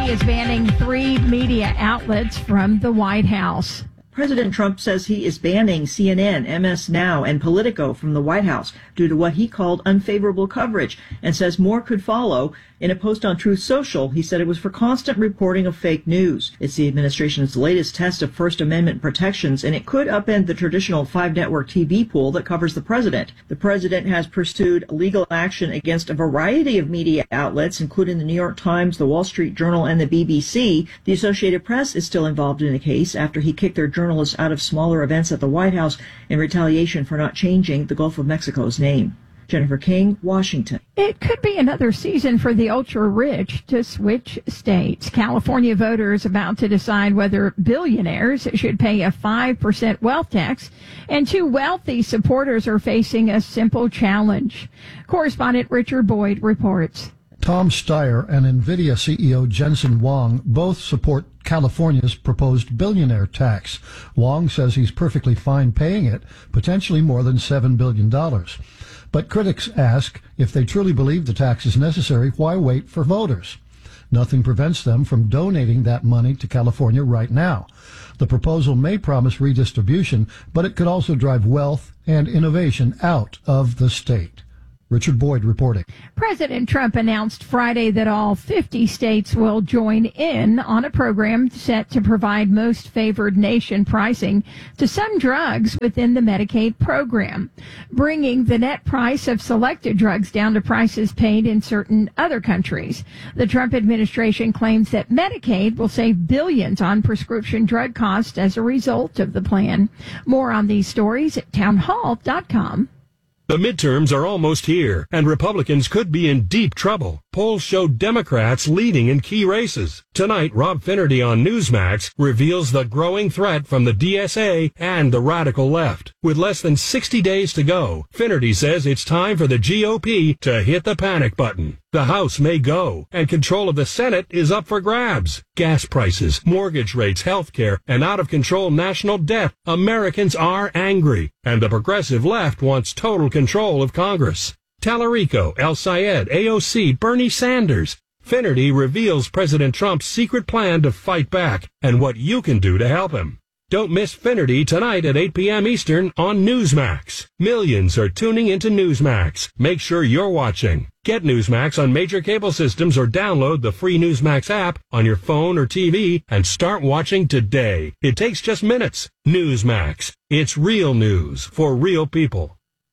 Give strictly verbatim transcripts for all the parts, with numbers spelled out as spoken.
is banning three media outlets from the White House. President Trump says he is banning C N N, M S Now, and Politico from the White House due to what he called unfavorable coverage, and says more could follow. In a post on Truth Social, he said it was for constant reporting of fake news. It's the administration's latest test of First Amendment protections, and it could upend the traditional five-network T V pool that covers the president. The president has pursued legal action against a variety of media outlets, including the New York Times, the Wall Street Journal, and the B B C. The Associated Press is still involved in the case after he kicked their journalists out of smaller events at the White House in retaliation for not changing the Gulf of Mexico's name. Jennifer King, Washington. It could be another season for the ultra-rich to switch states. California voters about to decide whether billionaires should pay a five percent wealth tax, and two wealthy supporters are facing a simple challenge. Correspondent Richard Boyd reports. Tom Steyer and NVIDIA C E O Jensen Huang both support California's proposed billionaire tax. Huang says he's perfectly fine paying it, potentially more than seven billion dollars. But critics ask, if they truly believe the tax is necessary, why wait for voters? Nothing prevents them from donating that money to California right now. The proposal may promise redistribution, but it could also drive wealth and innovation out of the state. Richard Boyd reporting. President Trump announced Friday that all fifty states will join in on a program set to provide most favored nation pricing to some drugs within the Medicaid program, bringing the net price of selected drugs down to prices paid in certain other countries. The Trump administration claims that Medicaid will save billions on prescription drug costs as a result of the plan. More on these stories at townhall dot com. The midterms are almost here, and Republicans could be in deep trouble. Polls show Democrats leading in key races. Tonight, Rob Finnerty on Newsmax reveals the growing threat from the D S A and the radical left. With less than sixty days to go, Finnerty says it's time for the G O P to hit the panic button. The House may go, and control of the Senate is up for grabs. Gas prices, mortgage rates, health care, and out-of-control national debt. Americans are angry, and the progressive left wants total control of Congress. Tallarico, El Sayed, A O C, Bernie Sanders. Finnerty reveals President Trump's secret plan to fight back and what you can do to help him. Don't miss Finnerty tonight at eight p.m. Eastern on Newsmax. Millions are tuning into Newsmax. Make sure you're watching. Get Newsmax on major cable systems or download the free Newsmax app on your phone or T V and start watching today. It takes just minutes. Newsmax. It's real news for real people.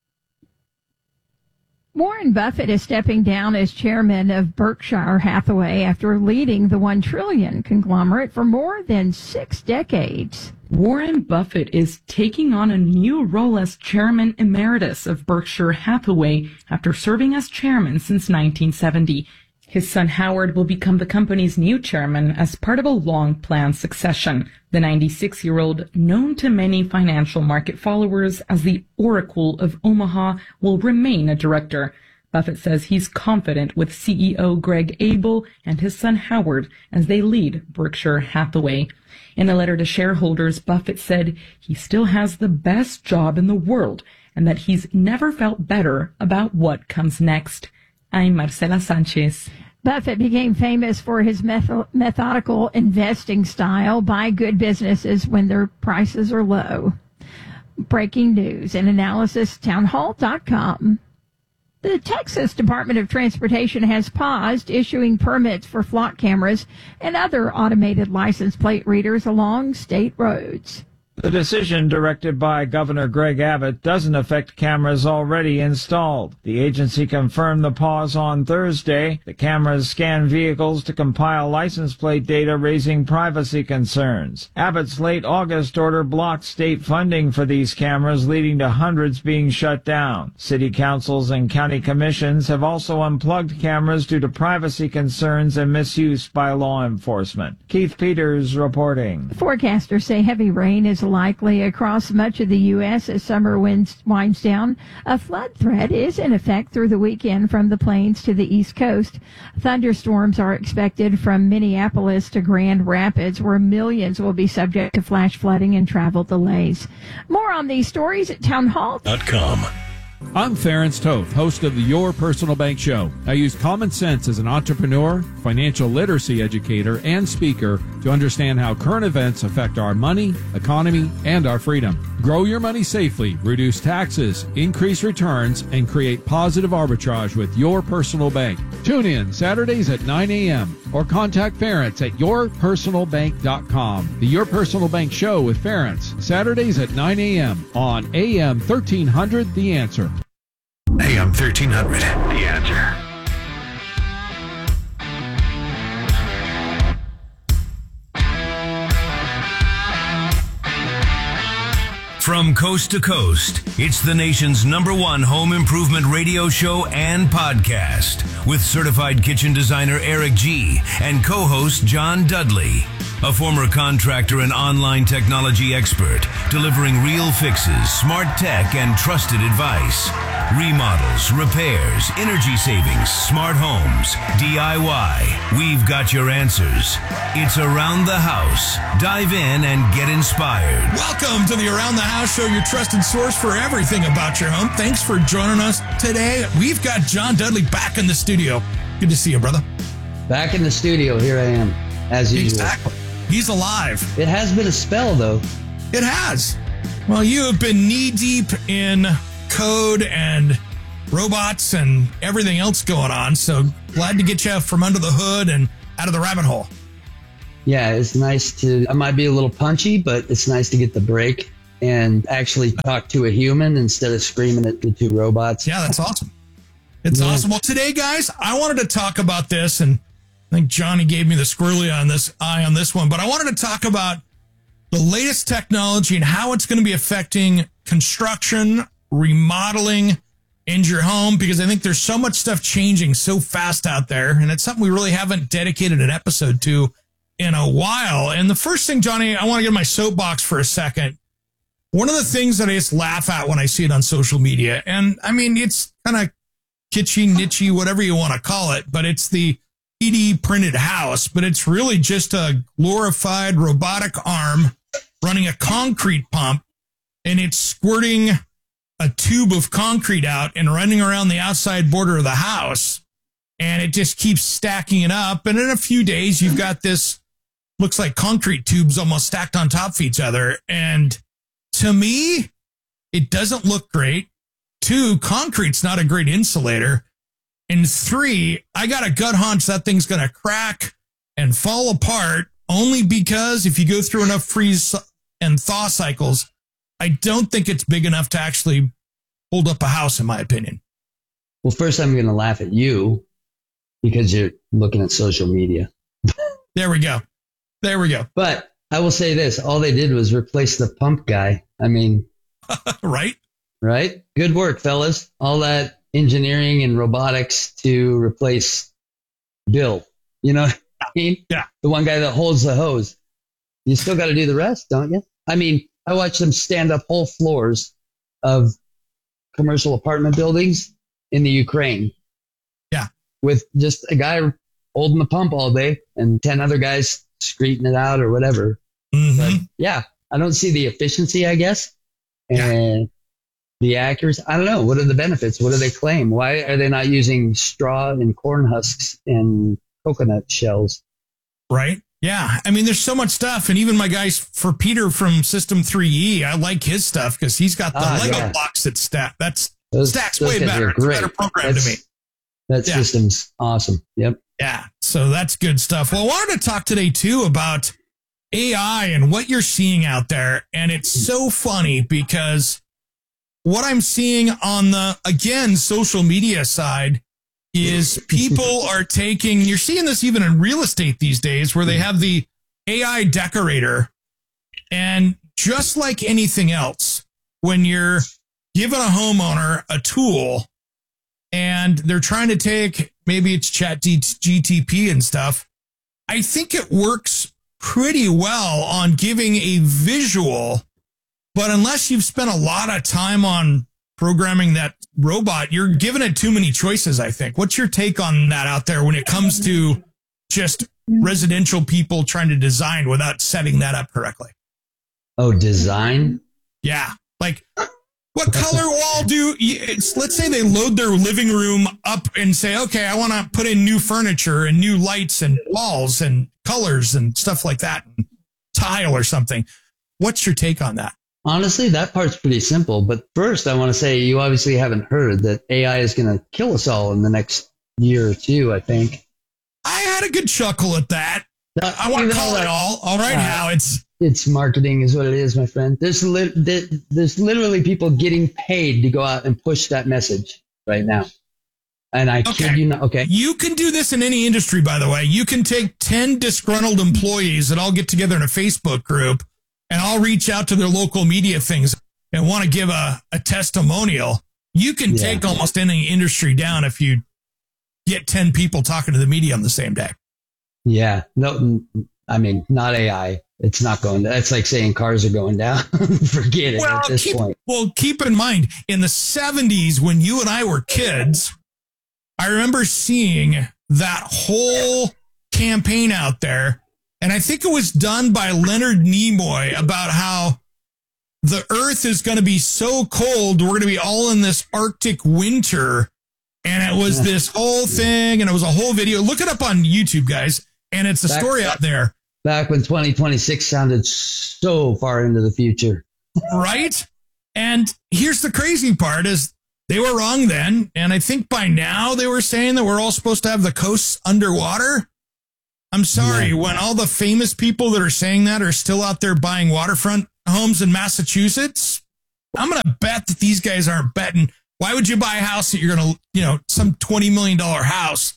Warren Buffett is stepping down as chairman of Berkshire Hathaway after leading the one trillion dollars conglomerate for more than six decades. Warren Buffett is taking on a new role as chairman emeritus of Berkshire Hathaway after serving as chairman since nineteen seventy. His son Howard will become the company's new chairman as part of a long-planned succession. The ninety-six-year-old, known to many financial market followers as the Oracle of Omaha, will remain a director. Buffett says he's confident with C E O Greg Abel and his son Howard as they lead Berkshire Hathaway. In a letter to shareholders, Buffett said he still has the best job in the world and that he's never felt better about what comes next. I'm Marcela Sanchez. Buffett became famous for his method- methodical investing style. Buy good businesses when their prices are low. Breaking news and analysis, townhall dot com. The Texas Department of Transportation has paused issuing permits for flock cameras and other automated license plate readers along state roads. The decision, directed by Governor Greg Abbott, doesn't affect cameras already installed. The agency confirmed the pause on Thursday. The cameras scan vehicles to compile license plate data, raising privacy concerns. Abbott's late August order blocked state funding for these cameras, leading to hundreds being shut down. City councils and county commissions have also unplugged cameras due to privacy concerns and misuse by law enforcement. Keith Peters reporting. Forecasters say heavy rain is likely across much of the U S as summer winds winds down. A flood threat is in effect through the weekend from the plains to the East Coast. Thunderstorms are expected from Minneapolis to Grand Rapids, where millions will be subject to flash flooding and travel delays. More on these stories at townhall dot com. I'm Ference Toth, host of the Your Personal Bank Show. I use common sense as an entrepreneur, financial literacy educator, and speaker to understand how current events affect our money, economy, and our freedom. Grow your money safely, reduce taxes, increase returns, and create positive arbitrage with Your Personal Bank. Tune in Saturdays at nine a.m. or contact Ference at your personal bank dot com. The Your Personal Bank Show with Ference, Saturdays at nine a.m. on A M thirteen hundred The Answer. A M thirteen hundred, The Answer. From coast to coast, it's the nation's number one home improvement radio show and podcast with certified kitchen designer Eric G. and co-host John Dudley. A former contractor and online technology expert, delivering real fixes, smart tech, and trusted advice. Remodels, repairs, energy savings, smart homes, D I Y. We've got your answers. It's Around the House. Dive in and get inspired. Welcome to the Around the House Show, your trusted source for everything about your home. Thanks for joining us today. We've got John Dudley back in the studio. Good to see you, brother. Back in the studio. Here I am, as usual. Exactly. He's alive. It has been a spell, though. It has. Well, you have been knee-deep in code and robots and everything else going on, so glad to get you from under the hood and out of the rabbit hole. Yeah, it's nice to, I might be a little punchy, but it's nice to get the break and actually talk to a human instead of screaming at the two robots. Yeah, that's awesome. It's yeah. awesome. Well, today, guys, I wanted to talk about this, and I think Johnny gave me the squirrely on this eye on this one, but I wanted to talk about the latest technology and how it's going to be affecting construction, remodeling in your home, because I think there's so much stuff changing so fast out there, and it's something we really haven't dedicated an episode to in a while. And the first thing, Johnny, I want to get my soapbox for a second. One of the things that I just laugh at when I see it on social media, and I mean, it's kind of kitschy, nichey, whatever you want to call it, but it's the three D printed house, but it's really just a glorified robotic arm running a concrete pump, and it's squirting a tube of concrete out and running around the outside border of the house, and it just keeps stacking it up. And in a few days, you've got this, looks like concrete tubes almost stacked on top of each other. And to me, it doesn't look great. Two, concrete's not a great insulator. And three, I got a gut hunch that thing's going to crack and fall apart, only because if you go through enough freeze and thaw cycles, I don't think it's big enough to actually hold up a house, in my opinion. Well, first I'm going to laugh at you because you're looking at social media. There we go. There we go. But I will say this. All they did was replace the pump guy. I mean. Right? Right? Good work, fellas. All that engineering and robotics to replace Bill. You know what I mean? Yeah. The one guy that holds the hose. You still got to do the rest, don't you? I mean, I watched them stand up whole floors of commercial apartment buildings in the Ukraine. Yeah. With just a guy holding the pump all day and ten other guys screeching it out or whatever. Mm-hmm. But yeah, I don't see the efficiency, I guess. And yeah. the accuracy. I don't know. What are the benefits? What do they claim? Why are they not using straw and corn husks and coconut shells? Right. Yeah. I mean, there's so much stuff. And even my guys, for Peter from System three E, I like his stuff because he's got the ah, Lego yeah. blocks that stack. That's those, stacks those way better. It's a better program that's, to me. That yeah. system's awesome. Yep. Yeah. So that's good stuff. Well, I wanted to talk today, too, about A I and what you're seeing out there. And it's so funny because what I'm seeing on the, again, social media side is people are taking, you're seeing this even in real estate these days, where they have the A I decorator. And just like anything else, when you're giving a homeowner a tool and they're trying to take, maybe it's Chat G T P and stuff, I think it works pretty well on giving a visual, but unless you've spent a lot of time on programming that robot, you're giving it too many choices, I think. What's your take on that out there when it comes to just residential people trying to design without setting that up correctly? Oh, design? Yeah. Like, What color wall do, it's, let's say they load their living room up and say, okay, I want to put in new furniture and new lights and walls and colors and stuff like that, and tile or something. What's your take on that? Honestly, that part's pretty simple. But first, I want to say you obviously haven't heard that A I is going to kill us all in the next year or two, I think. I had a good chuckle at that. Uh, I want to call it all. All right, uh, now it's... It's marketing is what it is, my friend. There's, li- there's literally people getting paid to go out and push that message right now. And I okay. kid you not. Okay. You can do this in any industry, by the way. You can take ten disgruntled employees that all get together in a Facebook group and all reach out to their local media things and want to give a, a testimonial. You can yeah. take almost any industry down if you get ten people talking to the media on the same day. Yeah. No, I mean, not A I. It's not going. That's like saying cars are going down. Forget it well, at this keep, point. Well, keep in mind, in the seventies, when you and I were kids, I remember seeing that whole campaign out there. And I think it was done by Leonard Nimoy about how the earth is going to be so cold. We're going to be all in this Arctic winter. And it was this whole thing. And it was a whole video. Look it up on YouTube, guys. And it's a back, story out there. Back when twenty twenty-six sounded so far into the future. Right? And here's the crazy part is they were wrong then. And I think by now they were saying that we're all supposed to have the coasts underwater. I'm sorry, yeah. when all the famous people that are saying that are still out there buying waterfront homes in Massachusetts, I'm going to bet that these guys aren't betting. Why would you buy a house that you're going to, you know, some twenty million dollars house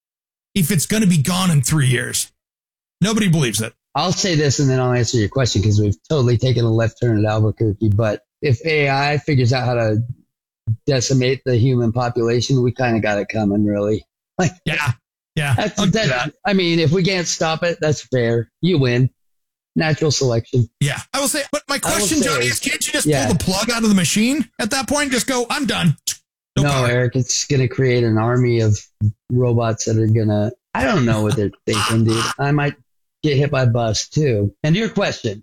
if it's going to be gone in three years? Nobody believes it. I'll say this and then I'll answer your question because we've totally taken a left turn at Albuquerque. But if A I figures out how to decimate the human population, we kind of got it coming, really. Like, yeah, yeah. That's, that's, that. I mean, if we can't stop it, that's fair. You win. Natural selection. Yeah. I will say, but my question, say, Johnny, is can't you just yeah. pull the plug out of the machine at that point? Just go, I'm done. No, no Eric, it's going to create an army of robots that are going to, I don't know what they're thinking, dude. I might get hit by a bus too. And to your question,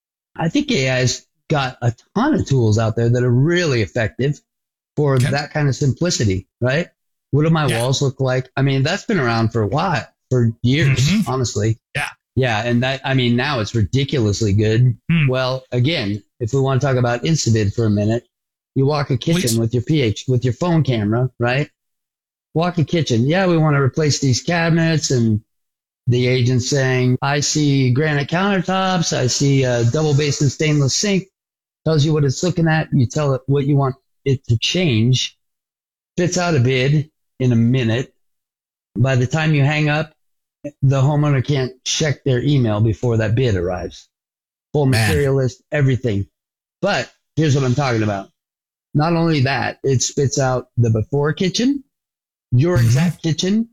I think A I's got a ton of tools out there that are really effective for okay. that kind of simplicity, right? What do my yeah. walls look like? I mean, that's been around for a while, for years, mm-hmm. honestly. Yeah. Yeah. And that, I mean, now it's ridiculously good. Mm. Well, again, if we want to talk about Instavid for a minute, you walk a kitchen Please. with your P H, with your phone camera, right? Walk a kitchen. Yeah, we want to replace these cabinets, and the agent saying, I see granite countertops. I see a double basin stainless sink. Tells you what it's looking at. You tell it what you want it to change. Spits out a bid in a minute. By the time you hang up, the homeowner can't check their email before that bid arrives. Full material list, everything. But here's what I'm talking about. Not only that, it spits out the before kitchen, your mm-hmm. exact kitchen,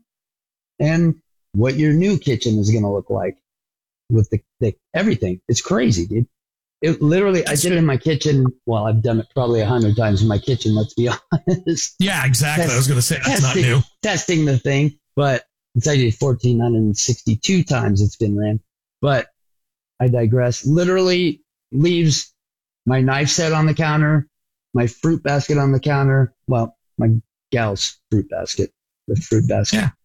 and what your new kitchen is going to look like with the, the everything. It's crazy, dude. It literally, I did it in my kitchen. Well, I've done it probably a hundred times in my kitchen. Let's be honest. Yeah, exactly. Test, I was going to say that's testing, not new. Testing the thing, but it's actually one thousand four hundred sixty-two times it's been ran. But I digress. Literally leaves my knife set on the counter, my fruit basket on the counter. Well, my gal's fruit basket, the fruit basket. Yeah.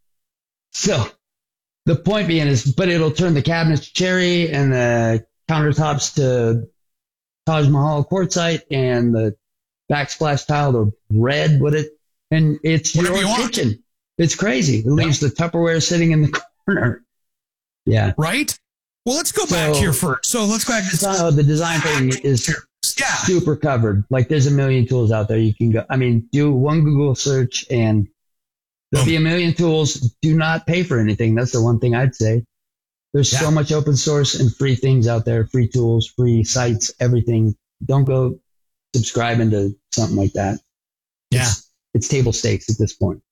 So the point being is, but it'll turn the cabinets cherry and the countertops to Taj Mahal quartzite and the backsplash tile to red with it. And it's Whatever your you kitchen. Want. It's crazy. It leaves yeah. the Tupperware sitting in the corner. Yeah. Right? Well, let's go so, back here first. So let's go back. So the design thing is yeah. super covered. Like there's a million tools out there you can go. I mean, do one Google search and there'll be a million tools. Do not pay for anything. That's the one thing I'd say. There's yeah. so much open source and free things out there, free tools, free sites, everything. Don't go subscribing to something like that. Yeah. It's, it's table stakes at this point.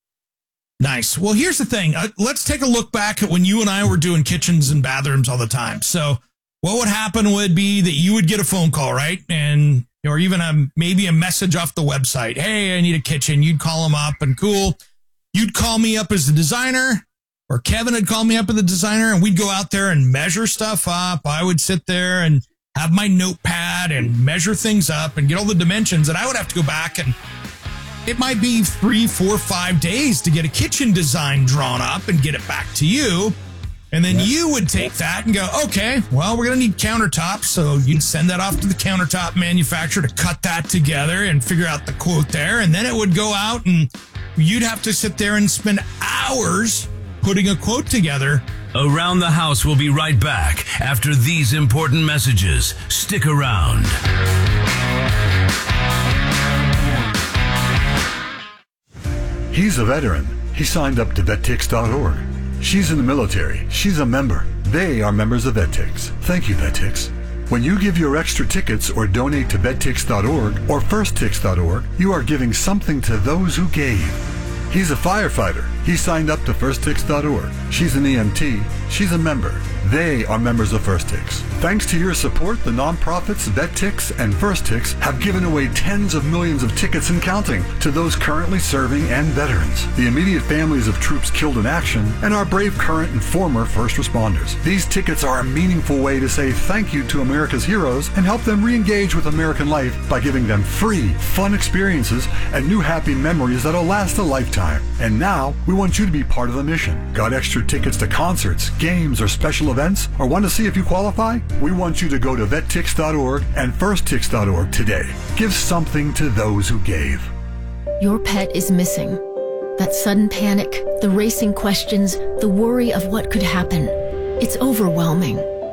Nice. Well, here's the thing. Uh, let's take a look back at when you and I were doing kitchens and bathrooms all the time. So what would happen would be that you would get a phone call, right? And, or even a, maybe a message off the website. Hey, I need a kitchen. You'd call them up and cool. You'd call me up as the designer, or Kevin would call me up as the designer, and we'd go out there and measure stuff up. I would sit there and have my notepad and measure things up and get all the dimensions. And I would have to go back, and it might be three, four, five days to get a kitchen design drawn up and get it back to you. And then you would take that and go, okay, well, we're going to need countertops. So you'd send that off to the countertop manufacturer to cut that together and figure out the quote there. And then it would go out and you'd have to sit there and spend hours putting a quote together. Around the House will be right back after these important messages. Stick around. He's a veteran. He signed up to vet tix dot org. She's in the military. She's a member. They are members of VetTix. Thank you, VetTix. When you give your extra tickets or donate to vet tix dot org or first tix dot org, you are giving something to those who gave. He's a firefighter. He signed up to first tix dot org. She's an E M T. She's a member. They are members of FirstTix. Thanks to your support, the nonprofits VetTix and FirstTix have given away tens of millions of tickets and counting to those currently serving and veterans, the immediate families of troops killed in action, and our brave current and former first responders. These tickets are a meaningful way to say thank you to America's heroes and help them re-engage with American life by giving them free, fun experiences and new happy memories that'll last a lifetime. And now, we want you to be part of the mission. Got extra tickets to concerts, games, or special events, or want to see if you qualify? We want you to go to vet tix dot org and first tix dot org today. Give something to those who gave. Your pet is missing. That sudden panic, the racing questions, the worry of what could happen. It's overwhelming.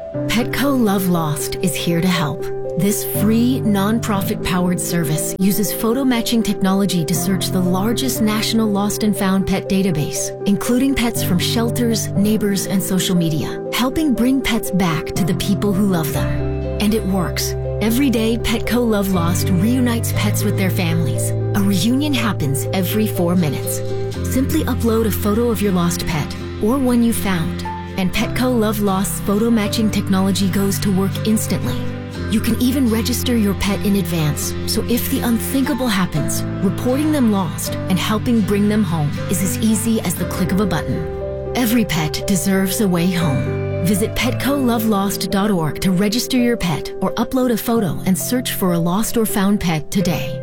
Petco Love Lost is here to help. This free, non-profit-powered service uses photo matching technology to search the largest national lost and found pet database, including pets from shelters, neighbors, and social media, helping bring pets back to the people who love them. And it works. Every day, Petco Love Lost reunites pets with their families. A reunion happens every four minutes. Simply upload a photo of your lost pet, or one you found, and Petco Love Lost's photo matching technology goes to work instantly. You can even register your pet in advance, so if the unthinkable happens, reporting them lost and helping bring them home is as easy as the click of a button. Every pet deserves a way home. Visit petco love lost dot org to register your pet or upload a photo and search for a lost or found pet today.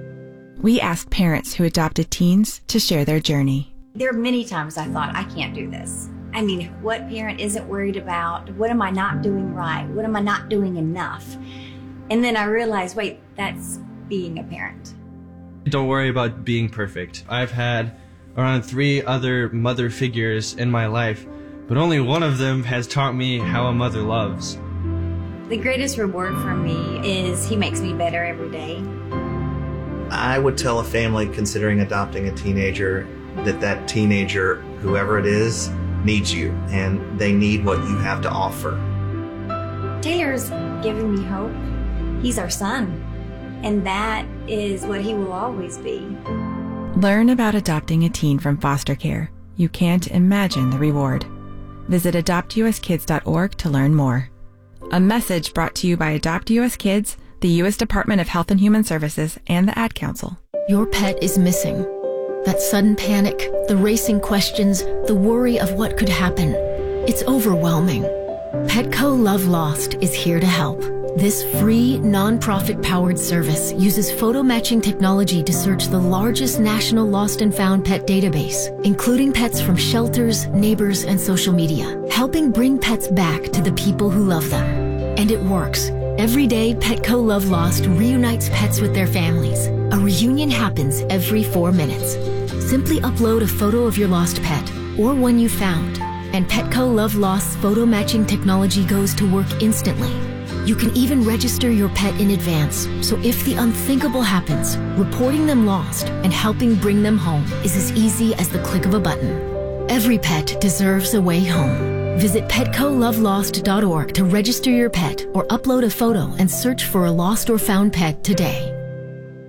We asked parents who adopted teens to share their journey. There are many times I thought, I can't do this. I mean, what parent isn't worried about, what am I not doing right? What am I not doing enough? And then I realized, wait, that's being a parent. Don't worry about being perfect. I've had around three other mother figures in my life, but only one of them has taught me how a mother loves. The greatest reward for me is he makes me better every day. I would tell a family considering adopting a teenager that that teenager, whoever it is, needs you, and they need what you have to offer. Taylor's giving me hope. He's our son, and that is what he will always be. Learn about adopting a teen from foster care. You can't imagine the reward. Visit adopt u s kids dot org to learn more. A message brought to you by Adopt U S Kids, the U S Department of Health and Human Services, and the Ad Council. Your pet is missing. That sudden panic, the racing questions, the worry of what could happen. It's overwhelming. Petco Love Lost is here to help. This free, non-profit-powered service uses photo matching technology to search the largest national lost and found pet database, including pets from shelters, neighbors, and social media, helping bring pets back to the people who love them. And it works. Every day, Petco Love Lost reunites pets with their families. A reunion happens every four minutes. Simply upload a photo of your lost pet, or one you found, and Petco Love Lost's photo matching technology goes to work instantly. You can even register your pet in advance, so if the unthinkable happens, reporting them lost and helping bring them home is as easy as the click of a button. Every pet deserves a way home. Visit petco love lost dot org to register your pet or upload a photo and search for a lost or found pet today.